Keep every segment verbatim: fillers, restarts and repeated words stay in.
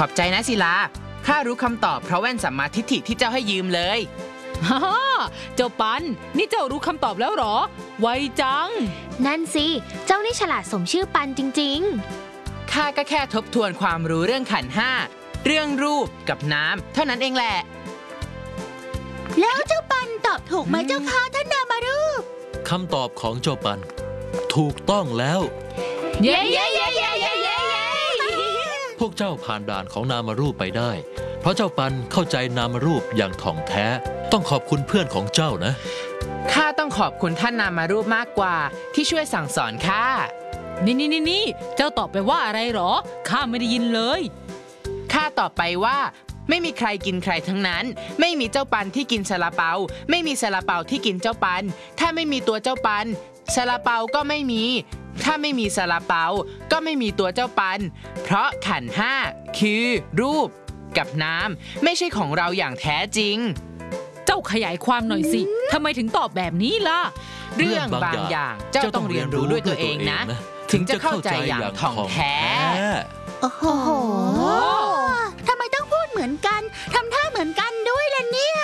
อบใจนะศิลาข้ารู้คำตอบเพราะแว่นสัมมาทิฏฐิที่เจ้าให้ยืมเลยฮ่าเจ้าปันนี่เจ้ารู้คำตอบแล้วหรอไวจังนั่นสิเจ้านี่ฉลาดสมชื่อปันจริงๆข้าก็แค่ทบทวนความรู้เรื่องขันธ์ห้าเรื่องรูปกับน้ำเท่านั้นเองแหละแล้วเจ้าปันตอบถูกไหมเจ้าคะท่านนามารูปคำตอบของเจ้าปันถูกต้องแล้วเย้เย้เย้เย้เย้เย้พวกเจ้าผ่านด่านของนามารูปไปได้เพราะเจ้าปันเข้าใจนามารูปอย่างถ่องแท้ต้องขอบคุณเพื่อนของเจ้านะข้าต้องขอบคุณท่านนามารูปมากกว่าที่ช่วยสั่งสอนข้านี่นี่นี่นี่เจ้าตอบไปว่าอะไรหรอข้าไม่ได้ยินเลยข้าตอบไปว่าไม่มีใครกินใครทั้งนั้นไม่มีเจ้าปันที่กินซาลาเปาไม่มีซาลาเปาที่กินเจ้าปันถ้าไม่มีตัวเจ้าปันซาลาเปาก็ไม่มีถ้าไม่มีซาลาเปาก็ไม่มีตัวเจ้าปันเพราะขันธ์ห้าคือรูปกับน้ำไม่ใช่ของเราอย่างแท้จริงเจ้าขยายความหน่อยสิทำไมถึงตอบแบบนี้ล่ะเรื่องบางอย่างเจ้าต้องเรียนรู้ด้วยตัวเองนะถึงจะเข้าใจอย่างถ่องแท้โอ้โหทำไมต้องพูดเหมือนกันทำท่าเหมือนกันด้วยล่ะเนี่ย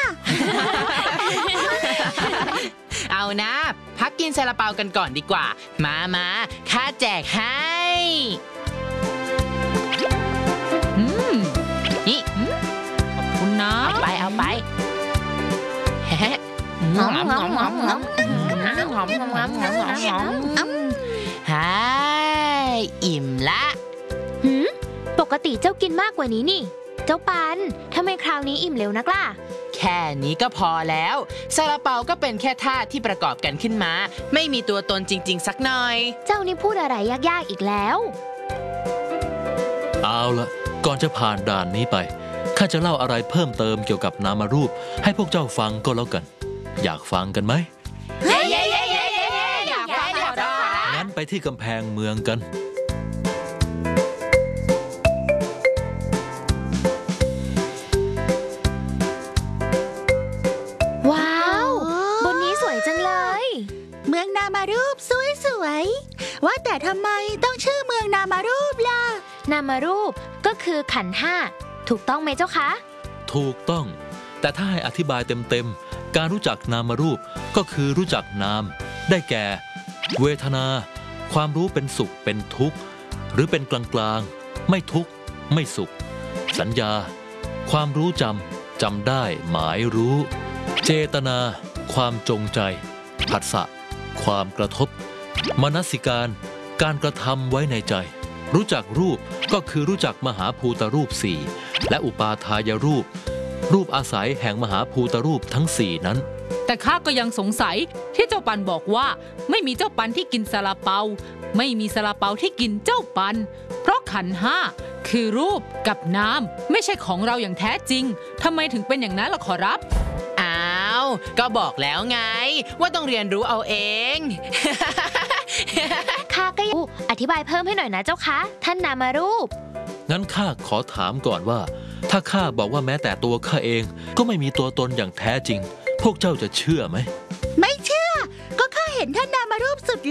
เอานะพักกินซาลาเปากันก่อนดีกว่ามามาข้าแจกให้อืมนี่ขอบคุณนะเอาไปเอาไปหอมหอมหอมหอมหอมหอมหอมหอมหอมหอมฮายอิ่มละหืมปกติเจ้ากินมากกว่านี้นี่เจ้าปันทำไมคราวนี้อิ่มเร็วนักล่ะแค่นี้ก็พอแล้วซาลาเปาก็เป็นแค่ธาตุที่ประกอบกันขึ้นมาไม่มีตัวตนจริงๆสักหน่อยเจ้านี่พูดอะไรยากๆอีกแล้วเอาละก่อนจะผ่านด่านนี้ไปข้าจะเล่าอะไรเพิ่มเติมเกี่ยวกับนามารูปให้พวกเจ้าฟังก็แล้วกันอยากฟังกันไหมเย้เย้เย้เย้เย้อยากฟังอยากฟังงั้นไปที่กำแพงเมืองกันว้าวบนนี้สวยจังเลยเมืองนามารูปสวยๆว่าแต่ทำไมต้องชื่อเมืองนามารูปล่ะนามารูปก็คือขันธ์ห้าถูกต้องไหมเจ้าคะถูกต้องแต่ถ้าให้อธิบายเต็มๆการรู้จักนามารูปก็คือรู้จักนามได้แก่เวทนาความรู้เป็นสุขเป็นทุกข์หรือเป็นกลางๆไม่ทุกข์ไม่สุขสัญญาความรู้จำจำได้หมายรู้เจตนาความจงใจผัสสะความกระทบมนสิการการกระทำไว้ในใจรู้จักรูปก็คือรู้จักมหาภูตรูปสี่และอุปาทายรูปรูปอาศัยแห่งมหาภูตรูปทั้งสี่นั้นแต่ข้าก็ยังสงสัยที่เจ้าปันบอกว่าไม่มีเจ้าปันที่กินซาลาเปาไม่มีซาลาเปาที่กินเจ้าปันเพราะขันธ์ห้าคือรูปกับนามไม่ใช่ของเราอย่างแท้จริงทำไมถึงเป็นอย่างนั้นล่ะขอรับอ้าวก็บอกแล้วไงว่าต้องเรียนรู้เอาเองข้าก็อธิบายเพิ่มให้หน่อยนะเจ้าคะท่านนามารูปงั้นข้าขอถามก่อนว่าถ้าข้าบอกว่าแม้แต่ตัวข้าเองก็ไม่มีตัวตนอย่างแท้จริงพวกเจ้าจะเชื่อไหมไม่เชื่อก็ข้าเห็นท่านนามารูปสุด